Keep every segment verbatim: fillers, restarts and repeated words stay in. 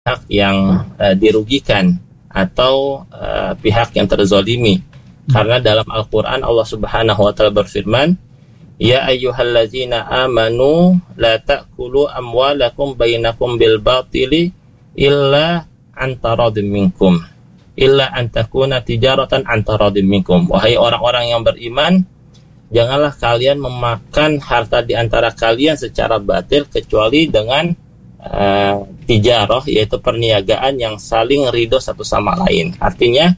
pihak yang uh, dirugikan atau uh, pihak yang terzolimi. Karena dalam Al-Quran Allah Subhanahu wa Ta'ala berfirman, ya ayyuhallazina amanu la ta'kulu amwalakum bainakum bil batili illa antaradim minkum illa antakuna tijaratan antaradim minkum. Wahai orang-orang yang beriman, janganlah kalian memakan harta di antara kalian secara batil kecuali dengan uh, tijarah, yaitu perniagaan yang saling ridho satu sama lain. Artinya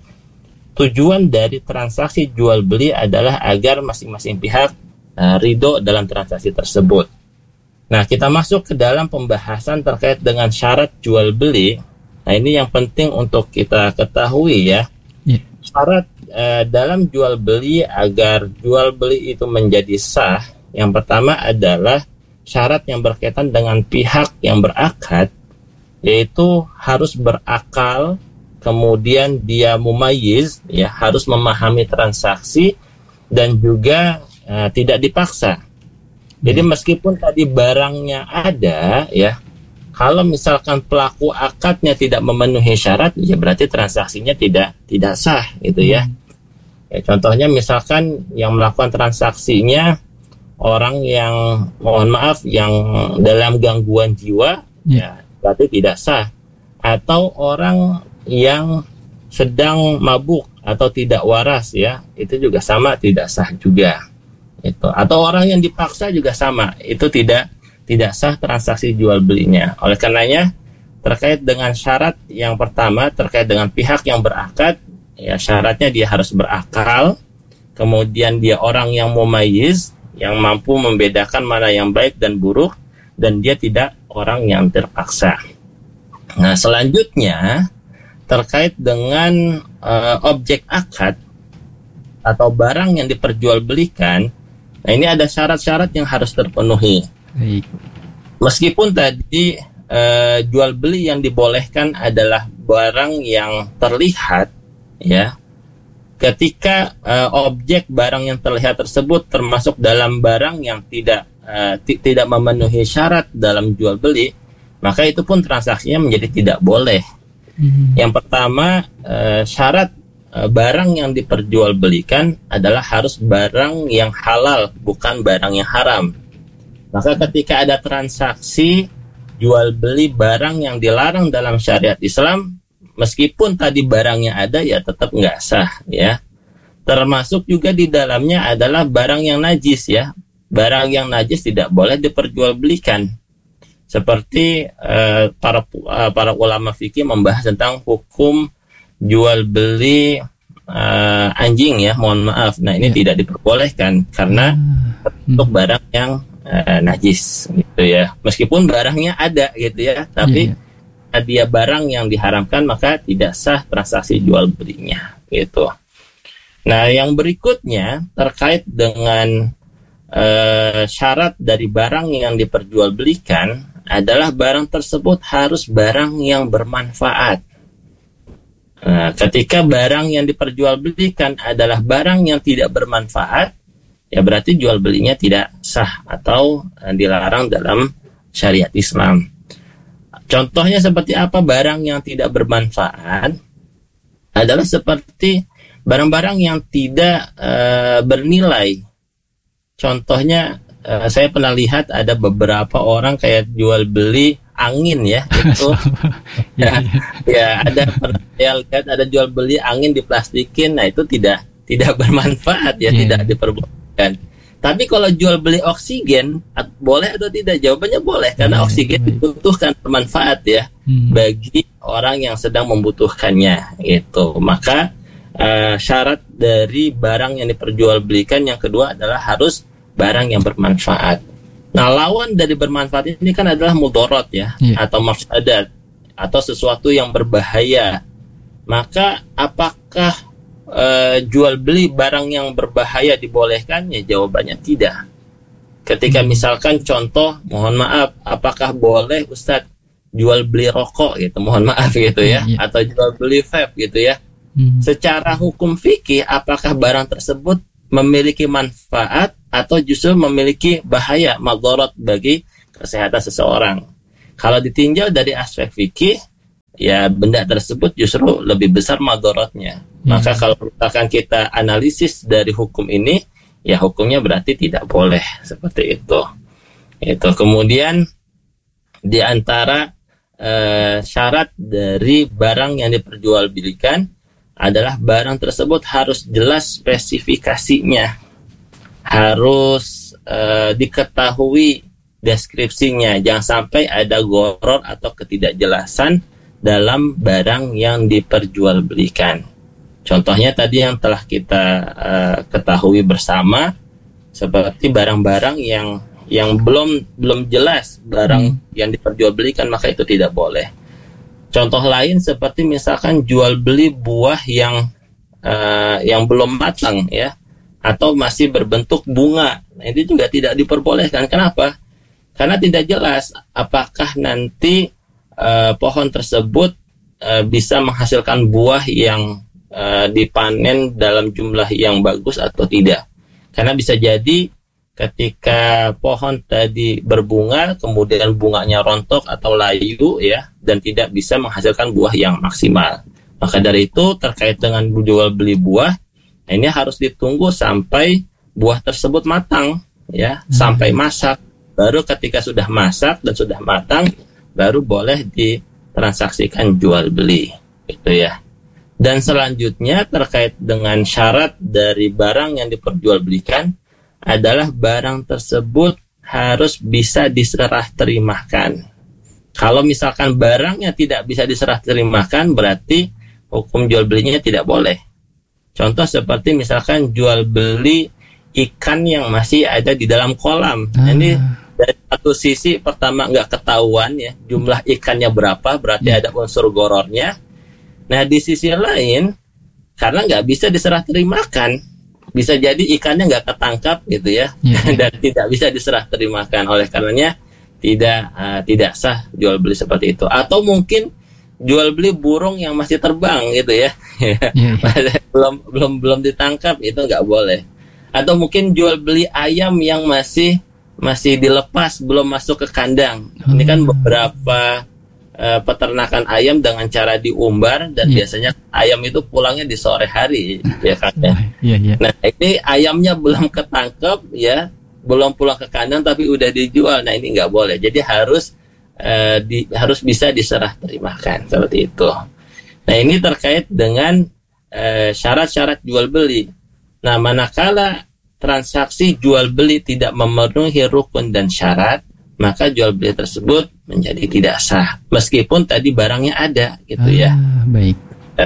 tujuan dari transaksi jual beli adalah agar masing-masing pihak uh, ridho dalam transaksi tersebut. Nah, kita masuk ke dalam pembahasan terkait dengan syarat jual beli. Nah, ini yang penting untuk kita ketahui ya. Yeah. Syarat uh, dalam jual beli agar jual beli itu menjadi sah, yang pertama adalah syarat yang berkaitan dengan pihak yang berakad, yaitu harus berakal, kemudian dia mumayyiz, ya, harus memahami transaksi dan juga uh, tidak dipaksa. Jadi meskipun tadi barangnya ada, ya, kalau misalkan pelaku akadnya tidak memenuhi syarat, ya berarti transaksinya tidak tidak sah, gitu ya. Ya, contohnya misalkan yang melakukan transaksinya orang yang, mohon maaf, yang dalam gangguan jiwa, ya, berarti tidak sah. Atau orang yang sedang mabuk atau tidak waras, ya, itu juga sama, tidak sah juga. Itu. Atau orang yang dipaksa juga sama, itu tidak tidak sah transaksi jual belinya. Oleh karenanya, terkait dengan syarat yang pertama terkait dengan pihak yang berakad, ya, syaratnya dia harus berakal, kemudian dia orang yang mumayyiz, yang mampu membedakan mana yang baik dan buruk, dan dia tidak orang yang terpaksa. Nah, selanjutnya terkait dengan uh, objek akad atau barang yang diperjualbelikan, nah ini ada syarat-syarat yang harus terpenuhi. Baik. Meskipun tadi uh, jual beli yang dibolehkan adalah barang yang terlihat, ya, ketika uh, objek barang yang terlihat tersebut termasuk dalam barang yang tidak uh, t- tidak memenuhi syarat dalam jual beli, maka itu pun transaksinya menjadi tidak boleh. Mm-hmm. Yang pertama, uh, syarat uh, barang yang diperjualbelikan adalah harus barang yang halal, bukan barang yang haram. Maka ketika ada transaksi jual beli barang yang dilarang dalam syariat Islam, meskipun tadi barangnya ada, ya tetap nggak sah, ya. Termasuk juga di dalamnya adalah barang yang najis, ya. Barang yang najis tidak boleh diperjualbelikan. Seperti uh, para uh, para ulama fikih membahas tentang hukum jual beli uh, anjing, ya. Mohon maaf. Nah, ini ya. Tidak diperbolehkan karena hmm. untuk barang yang uh, najis, gitu ya. Meskipun barangnya ada, gitu ya, tapi ya. Dia barang yang diharamkan, maka tidak sah transaksi jual belinya, gitu. Nah, yang berikutnya terkait dengan uh, syarat dari barang yang diperjualbelikan adalah barang tersebut harus barang yang bermanfaat. Nah, ketika barang yang diperjualbelikan adalah barang yang tidak bermanfaat, ya berarti jual belinya tidak sah atau uh, dilarang dalam syariat Islam. Contohnya seperti apa barang yang tidak bermanfaat? Adalah seperti barang-barang yang tidak uh, bernilai. Contohnya uh, saya pernah lihat ada beberapa orang kayak jual beli angin, ya, itu ya, ya ada saya lihat ada jual beli angin diplastikin. Nah, itu tidak tidak bermanfaat, ya, yeah. Tidak diperbolehkan. Tapi kalau jual beli oksigen, boleh atau tidak? Jawabannya boleh, karena oksigen dibutuhkan, bermanfaat, ya, hmm. bagi orang yang sedang membutuhkannya. Itu. Maka uh, syarat dari barang yang diperjualbelikan yang kedua adalah harus barang yang bermanfaat. Nah, lawan dari bermanfaat ini kan adalah mudorot, ya, yeah. atau mafsadat, atau sesuatu yang berbahaya. Maka apakah Uh, jual beli barang yang berbahaya dibolehkan? Ya, jawabannya tidak. Ketika misalkan contoh, mohon maaf, apakah boleh Ustadz jual beli rokok, gitu, mohon maaf, gitu ya, yeah, yeah. atau jual beli vape, gitu ya. Hmm. Secara hukum fikih, apakah barang tersebut memiliki manfaat atau justru memiliki bahaya, madharat bagi kesehatan seseorang? Kalau ditinjau dari aspek fikih, ya benda tersebut justru lebih besar madorotnya. Hmm. Maka kalau misalkan kita analisis dari hukum ini, ya hukumnya berarti tidak boleh seperti itu. Itu kemudian di antara uh, syarat dari barang yang diperjualbelikan adalah barang tersebut harus jelas spesifikasinya, harus uh, diketahui deskripsinya, jangan sampai ada goror atau ketidakjelasan dalam barang yang diperjualbelikan. Contohnya tadi yang telah kita uh, ketahui bersama, seperti barang-barang yang yang belum belum jelas barang hmm. yang diperjualbelikan, maka itu tidak boleh. Contoh lain seperti misalkan jual beli buah yang uh, yang belum matang ya, atau masih berbentuk bunga. Nah, ini juga tidak diperbolehkan. Kenapa? Karena tidak jelas apakah nanti Uh, pohon tersebut uh, bisa menghasilkan buah yang uh, dipanen dalam jumlah yang bagus atau tidak. Karena bisa jadi ketika pohon tadi berbunga, kemudian bunganya rontok atau layu ya, dan tidak bisa menghasilkan buah yang maksimal. Maka dari itu terkait dengan jual beli buah, ini harus ditunggu sampai buah tersebut matang ya, hmm. sampai masak. Baru ketika sudah masak dan sudah matang, baru boleh ditransaksikan jual beli, itu ya. Dan selanjutnya terkait dengan syarat dari barang yang diperjualbelikan adalah barang tersebut harus bisa diserah terimakan. Kalau misalkan barangnya tidak bisa diserah terimakan, berarti hukum jual belinya tidak boleh. Contoh seperti misalkan jual beli ikan yang masih ada di dalam kolam. Ah. Ini dari satu sisi pertama nggak ketahuan ya jumlah ikannya berapa, berarti hmm. ada unsur gorornya. Nah di sisi lain karena nggak bisa diserah terimakan, bisa jadi ikannya nggak ketangkap gitu ya, yeah. dan tidak bisa diserah terimakan. Oleh karenanya tidak uh, tidak sah jual beli seperti itu. Atau mungkin jual beli burung yang masih terbang gitu ya, yeah. belum belum belum ditangkap, itu nggak boleh. Atau mungkin jual beli ayam yang masih masih dilepas, belum masuk ke kandang. Hmm. Ini kan beberapa uh, peternakan ayam dengan cara diumbar, dan yeah. biasanya ayam itu pulangnya di sore hari, ya kan ya. Yeah, yeah. Nah ini ayamnya belum ketangkep ya, belum pulang ke kandang tapi udah dijual. Nah ini nggak boleh. Jadi harus uh, di, harus bisa diserah terimakan seperti itu. Nah ini terkait dengan uh, syarat-syarat jual beli. Nah manakala transaksi jual beli tidak memenuhi rukun dan syarat, maka jual beli tersebut menjadi tidak sah meskipun tadi barangnya ada gitu ah, ya. Baik.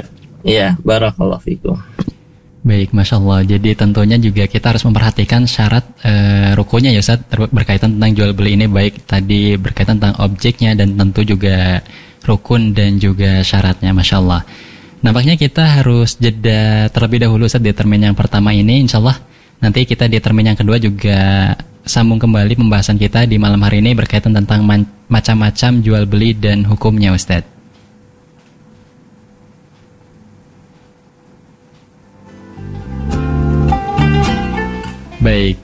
Ya, barakallahu fikum. Baik, Masya Allah. Jadi tentunya juga kita harus memperhatikan syarat uh, rukunnya ya Ustaz, berkaitan tentang jual beli ini, baik tadi berkaitan tentang objeknya dan tentu juga rukun dan juga syaratnya. Masya Allah. Nampaknya kita harus jeda terlebih dahulu Ustaz di termin yang pertama ini, insya Allah. Nanti kita di termin yang kedua juga sambung kembali pembahasan kita di malam hari ini berkaitan tentang man- macam-macam jual beli dan hukumnya Ustaz. Baik.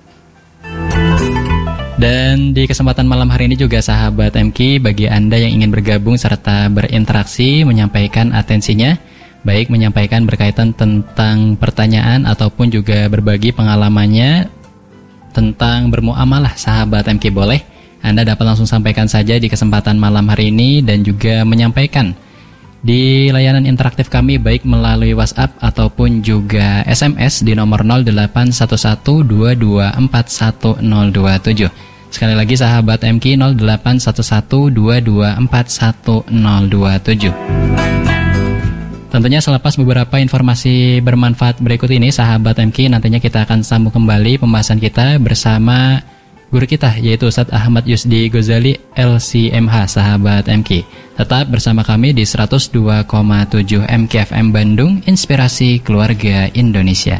Dan di kesempatan malam hari ini juga sahabat M K, bagi Anda yang ingin bergabung serta berinteraksi, menyampaikan atensinya, baik menyampaikan berkaitan tentang pertanyaan ataupun juga berbagi pengalamannya tentang bermuamalah, sahabat M K boleh. Anda dapat langsung sampaikan saja di kesempatan malam hari ini dan juga menyampaikan di layanan interaktif kami baik melalui WhatsApp ataupun juga S M S di nomor nol delapan satu satu dua dua empat satu nol dua tujuh. Sekali lagi sahabat M K, nol delapan satu satu dua dua empat satu nol dua tujuh. Tentunya selepas beberapa informasi bermanfaat berikut ini, sahabat M K, nantinya kita akan sambung kembali pembahasan kita bersama guru kita, yaitu Ustadz Ahmad Yusdi Ghazali L C M H, sahabat M K. Tetap bersama kami di seratus dua koma tujuh M K F M Bandung, Inspirasi Keluarga Indonesia.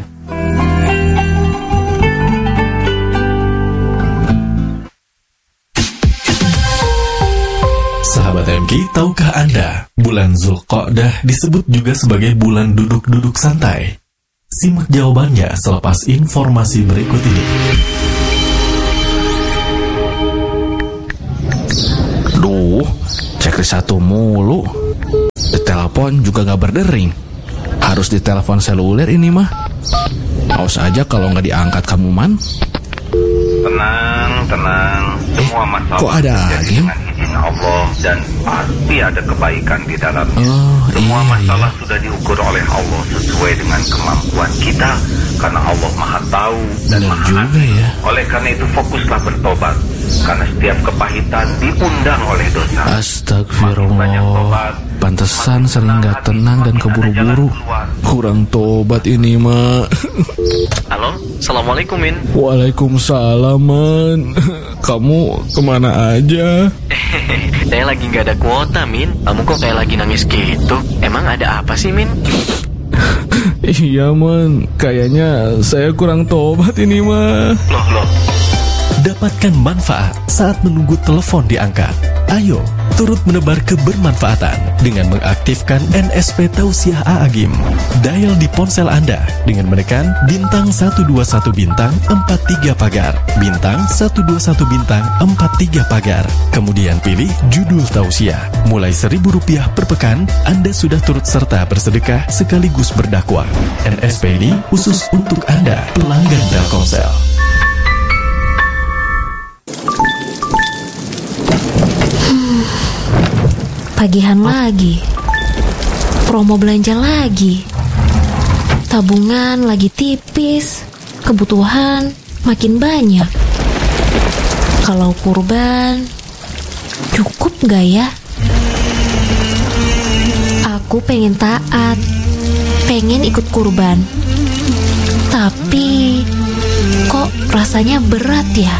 Sahabat M K, tahukah Anda, bulan Zulqa'dah disebut juga sebagai bulan duduk-duduk santai? Simak jawabannya selepas informasi berikut ini. Duh, checklist satu mulu. telepon juga gak berdering. Harus ditelepon seluler ini mah. Awas aja kalau gak diangkat kamu, Man. Tenang, tenang. Semua masalah kok ada Agim? dengan izin Allah dan pasti ada kebaikan di dalamnya. Oh, Semua iya, masalah iya. sudah diukur oleh Allah sesuai dengan kemampuan kita, karena Allah Maha Tahu dan Benar Maha juga Adil. ya. Oleh karena itu fokuslah bertobat, karena setiap kepahitan diundang oleh dosa. Astagfirullah. Pantesan sering gak tenang dan keburu-buru. Kurang tobat ini mah. Halo, Assalamualaikum Min. Waalaikumsalam, Man. Kamu kemana aja? Saya lagi gak ada kuota, Min. Kamu kok kayak lagi nangis gitu? Emang ada apa sih, Min? Iya, Man. Kayaknya saya kurang tobat ini mah. Loh, loh. Dapatkan manfaat saat menunggu telepon diangkat. Ayo, turut menebar kebermanfaatan dengan mengaktifkan N S P Tausiah A A G I M. Dial di ponsel Anda dengan menekan bintang satu dua satu bintang empat tiga pagar, bintang satu dua satu bintang empat tiga pagar. Kemudian pilih judul Tausiah. Mulai seribu rupiah per pekan, Anda sudah turut serta bersedekah sekaligus berdakwah. N S P ini khusus untuk Anda, pelanggan Telkomsel. Tagihan lagi, promo belanja lagi, tabungan lagi tipis, kebutuhan makin banyak. Kalau kurban, cukup gak ya? Aku pengen taat, pengen ikut kurban, tapi kok rasanya berat ya?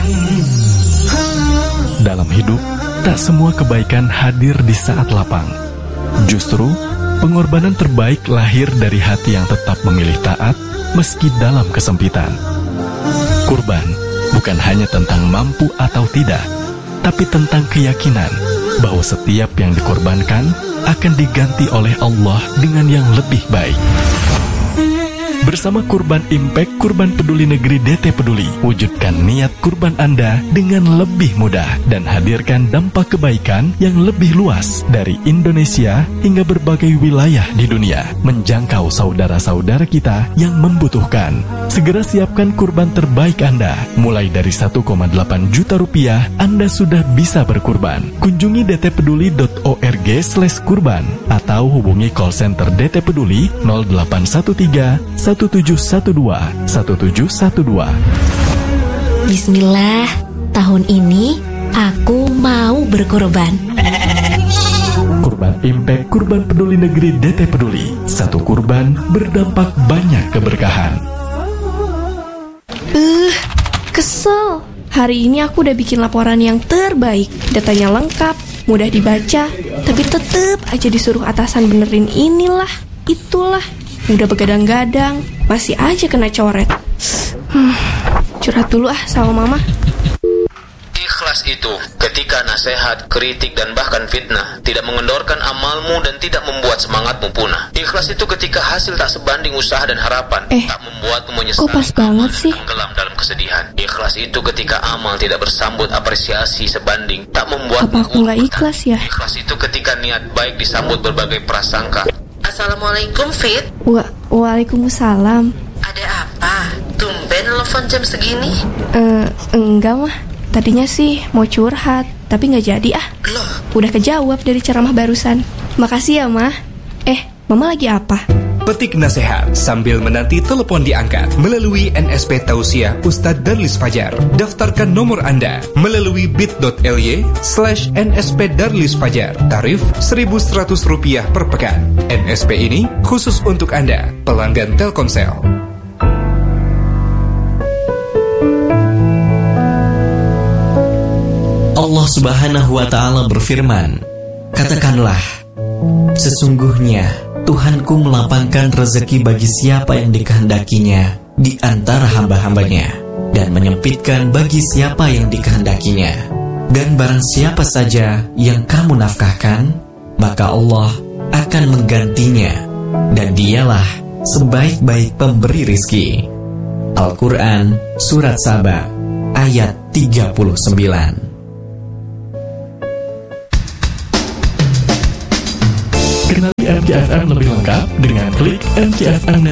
Dalam hidup, tak semua kebaikan hadir di saat lapang. Justru, pengorbanan terbaik lahir dari hati yang tetap memilih taat meski dalam kesempitan. Kurban bukan hanya tentang mampu atau tidak, tapi tentang keyakinan bahwa setiap yang dikorbankan akan diganti oleh Allah dengan yang lebih baik. Bersama Kurban Impact Kurban Peduli Negeri D T Peduli, wujudkan niat kurban Anda dengan lebih mudah dan hadirkan dampak kebaikan yang lebih luas dari Indonesia hingga berbagai wilayah di dunia, menjangkau saudara-saudara kita yang membutuhkan. Segera siapkan kurban terbaik Anda. Mulai dari satu koma delapan juta rupiah, Anda sudah bisa berkurban. Kunjungi d t peduli dot org slash kurban atau hubungi call center D T Peduli nol delapan satu tiga satu tujuh satu dua satu tujuh satu dua. Bismillah, tahun ini aku mau berkorban. Kurban Impact Kurban Peduli Negeri D T Peduli. Satu kurban berdampak banyak keberkahan. Uh, kesel. Hari ini aku udah bikin laporan yang terbaik. Datanya lengkap, mudah dibaca, tapi tetep aja disuruh atasan benerin inilah, itulah. Udah begadang-gadang, masih aja kena coret. Hmm, curhat dulu ah sama mama. Ikhlas itu ketika nasihat, kritik, dan bahkan fitnah tidak mengendorkan amalmu dan tidak membuat semangatmu punah. Ikhlas itu ketika hasil tak sebanding usaha dan harapan, eh, tak membuatmu menyesal, kok pas banget sih? tenggelam dalam kesedihan. Ikhlas itu ketika amal tidak bersambut apresiasi sebanding, tak membuat apa aku nggak ikhlas ya? Ikhlas itu ketika niat baik disambut berbagai prasangka. Assalamualaikum, Fit. Wa Waalaikumsalam. Ada apa? Tumben telepon jam segini? Eh, enggak mah. Tadinya sih mau curhat, tapi nggak jadi ah. Loh? Udah kejawab dari ceramah barusan. Makasih ya, Mah. Eh, Mama lagi apa? Petik nasihat sambil menanti telepon diangkat melalui N S P Tausiah Ustadz Darlis Fajar. Daftarkan nomor Anda melalui bit.ly slash nsp Darlis Fajar. Tarif seribu seratus rupiah per pekan. N S P ini khusus untuk Anda, pelanggan Telkomsel. Allah Subhanahu wa Ta'ala berfirman, katakanlah, sesungguhnya Tuhanku melapangkan rezeki bagi siapa yang dikehendakinya di antara hamba-hambanya, dan menyempitkan bagi siapa yang dikehendakinya. Dan barang siapa saja yang kamu nafkahkan, maka Allah akan menggantinya, dan dialah sebaik-baik pemberi rizki. Al-Quran Surat Saba ayat tiga puluh sembilan. Kenali M C F M lebih lengkap dengan klik m c f m net